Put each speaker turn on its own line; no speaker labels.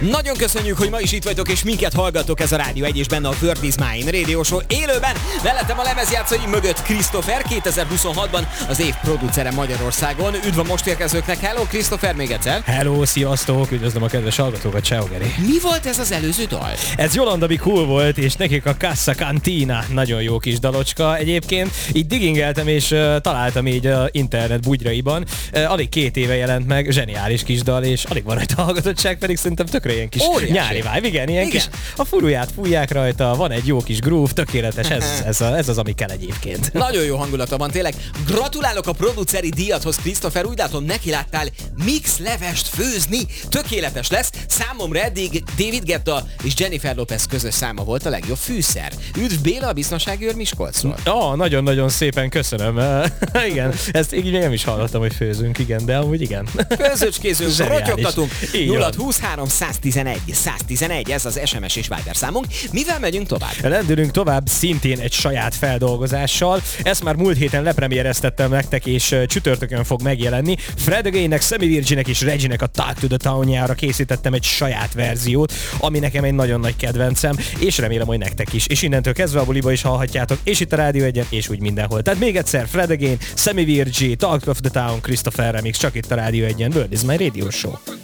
Nagyon köszönjük, hogy ma is itt vagytok és minket hallgatok, ez a Rádió 1 és benne a World is Mine Radio Show élőben. Mellettem a lemezjátszói mögött Christopher, 2026-ban az év producere Magyarországon. Üdv a most érkezőknek, hello Christopher még egyszer.
Hello, sziasztok, üdvözlöm a kedves hallgatókat, ciao Geri.
Mi volt ez az előző dal?
Ez Yolanda Be Cool volt, és nekik a Casa Cantina, nagyon jó kis dalocska egyébként. Így diggingeltem és találtam így internet bugyraiban. Alig 2 éve jelent meg, zseniális kis dal, és alig van rajta hallgatottság, pedig szerintem tökre ilyen kis
óriási
nyári vibe. Igen, ilyen kis, a furuját fújják rajta, van egy jó kis groove, tökéletes, ez az, ami kell egyébként.
Nagyon jó hangulata van tényleg. Gratulálok a produceri díjadhoz, Christopher, úgy látom neki láttál mix levest főzni, tökéletes lesz. Számomra eddig David Guetta és Jennifer Lopez közös száma volt a legjobb fűszer. Üdv Béla, a biztonsági őr Miskolcról.
Nagyon-nagyon szépen köszönöm. Igen, ezt így még nem is hallottam, hogy főzünk, igen, de amúgy igen.
Főzőcskézünk, rotyogtatunk. 0-23 111 111, ez az SMS és Viber számunk. Mivel megyünk tovább?
Lendülünk tovább szintén egy saját feldolgozással. Ezt már múlt héten lepremiereztettem nektek, és csütörtökön fog megjelenni. Fred Againnek, Sammy Virginnek és Reginek a Talk to the Town-jára készítettem egy saját verziót, ami nekem egy nagyon nagy kedvencem, és remélem, hogy nektek is. És innentől kezdve a buliba is hallhatjátok, és itt a Rádió 1-en, és úgy mindenhol. Tehát még egyszer, Fred Again, Sammy Virgin, Talk to the Town, Christopher Remix, csak itt a Rádió 1-en, World is my Radio Show.